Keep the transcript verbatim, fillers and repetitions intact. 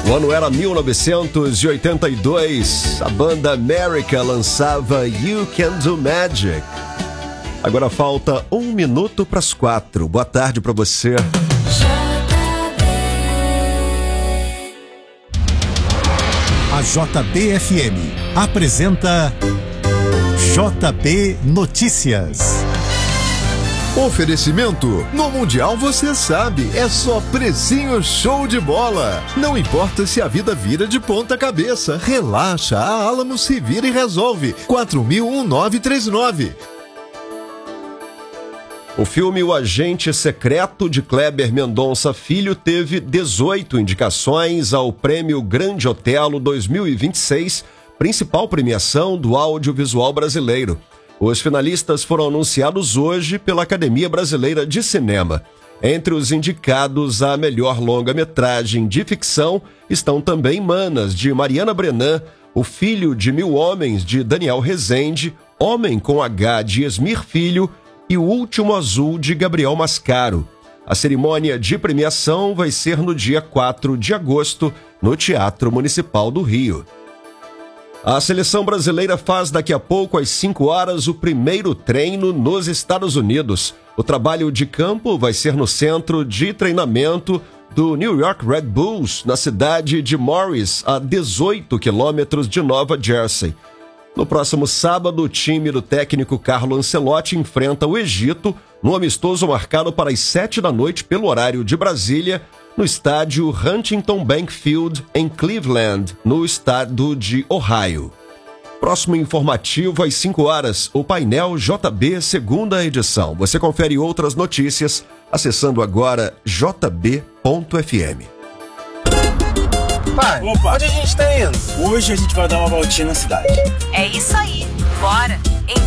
O ano era mil novecentos e oitenta e dois. A banda America lançava You Can Do Magic. Agora falta um minuto para as quatro. Boa tarde para você. A J B F M apresenta J B Notícias. Oferecimento: no Mundial você sabe, é só precinho show de bola. Não importa se a vida vira de ponta cabeça, relaxa, a Alamo se vira e resolve. quatro mil nove três nove. O filme O Agente Secreto, de Kleber Mendonça Filho, teve dezoito indicações ao Prêmio Grande Otelo dois mil e vinte e seis, principal premiação do audiovisual brasileiro. Os finalistas foram anunciados hoje pela Academia Brasileira de Cinema. Entre os indicados a melhor longa-metragem de ficção estão também Manas, de Mariana Brennan, O Filho de Mil Homens, de Daniel Rezende, Homem com H, de Esmir Filho e O Último Azul, de Gabriel Mascaro. A cerimônia de premiação vai ser no dia quatro de agosto, no Teatro Municipal do Rio. A seleção brasileira faz daqui a pouco, às cinco horas, o primeiro treino nos Estados Unidos. O trabalho de campo vai ser no centro de treinamento do New York Red Bulls, na cidade de Morris, a dezoito quilômetros de Nova Jersey. No próximo sábado, o time do técnico Carlo Ancelotti enfrenta o Egito no amistoso marcado para as sete da noite pelo horário de Brasília, no estádio Huntington Bank Field, em Cleveland, no estado de Ohio. Próximo informativo, às cinco horas, o painel J B, segunda edição. Você confere outras notícias acessando agora j b ponto f m. Pai, Opa. onde a gente tá indo? Hoje a gente vai dar uma voltinha na cidade. É isso aí, bora!